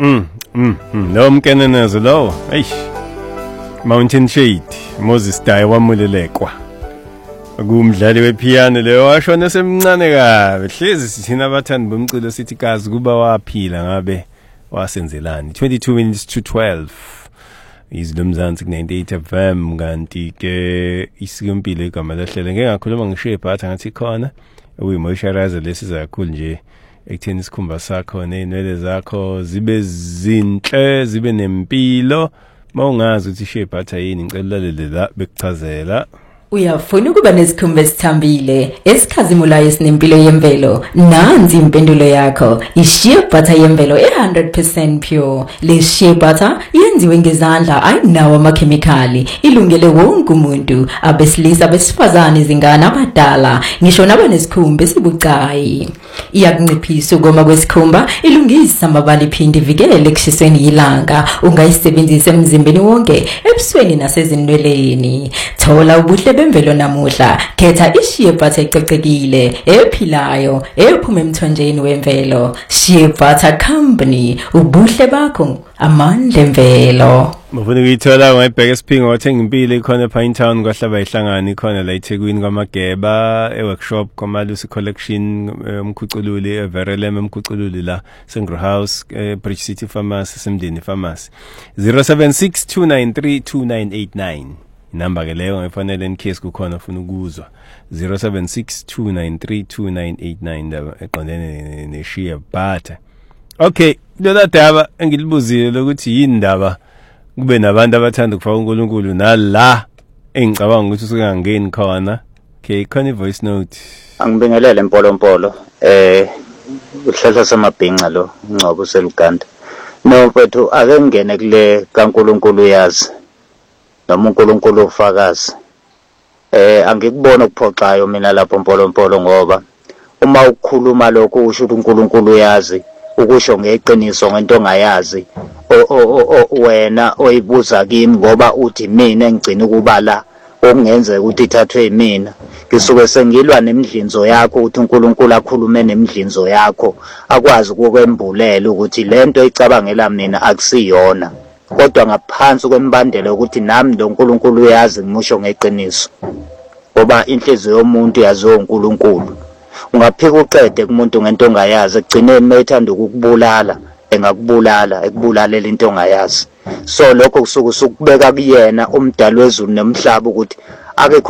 Lo mkenenezo lo. Eish. Mountain Shade, Moses Dai wamulelekwa. Kumdlali wepiano leyo washona semncane kabe. Hlezi sithina abathandi bomculo sithi kazi kuba waphila ngabe wasenzelani. 22 minutes to 12. Izilomzansi ku98 FM kanti ke isikumpilo igama lahlele ngeke ngakhuluma ngishiye phatha ngathi khona uyimosharaza lesiza kakhulu nje ekutheni isikhumba sakho nenwele zakho zibe zinhle zibe nempilo mawungazi ukuthi ishiye phatha yini ngicela lalele la bekuchazela. Uyafuna ukuba nesikhumba esithambile esikhazimulayo esinempilo yemvelo. Nansi impendulo yakho. I-shea butter yemvelo 100% pure. Le shea butter yenziwe ngezandla ayinawo amakhemikhali. Ilungele wonke umuntu, abesilisa abesifazane izingane abadala, ngisho nabanesikhumba esibucayi. Iyakunciphisa ukoma kwesikhumba, ilungisa amabala iphinde ivikele ekushisweni yilanga. Ungayisebenzisa emzimbeni wonke, ebusweni nasezinweleni. Thola ubuhle bemvelo namuhla. Khetha i-shea butter ecocekile, ephilayo, ephuma emthonjeni wemvelo. Shea Butter Company, ubuhle bakho, amandla emvelo. Mufuna ukuyithola ngayibheka esiphingo wathenga impilo ikhona Pine Town kwahlaba ihlangani ikhona la eThekwini kwaMageba eworkshop kwaMalusi Collection umkhucululi Everelem umkhucululi la Sengro House Bridge City Pharmacy Semdeni Pharmacy 0762932989 inamba ke leyo ngifanele in case kukhona ufuna ukuzwa 0762932989 eqondene ne-shea butter. Okay, lo daba engilibuzile lokuthi yini ndaba kube nabantu abathanda ukufaka uNkulunkulu nala engicabanga ukuthi usukangeni khona. Okay, khona voice note. Angibingelele Mpolo uhlahla samabhinqa lo Ngcobo seluganda. No mfethu ake ngene kule kaNkulunkulu yazi noma uNkulunkulu ufakazi. Angikubona ukuphoxayo mina lapho Mpolo ngoba uma ukukhuluma lokho usho ukuthi uNkulunkulu yazi ukusho ngeqiniso ngento ongayazi wena oyibuza kimi ngoba uthi mina engigcina ukubala okungenzeka ukuthi ithathwe yimina ngisuke sengilwa nemidlinzo yakho ukuthi uNkulunkulu akhulume nemidlinzo yakho akwazi ukwembulela ukuthi lento icabangela mina akusiyona kodwa ngaphansi kwembandela ukuthi nami lo uNkulunkulu uyazi ngimusho ngeqiniso ngoba inhliziyo yomuntu yaziwa uNkulunkulu. Ungaphika uqede kumuntu ngento ongayazi egcineni mayithanda ukukubulala engakubulala ekubulalela into ongayazi. So lokho kusuke usukubeka kuyena umdali wezulu nemhlaba ukuthi ake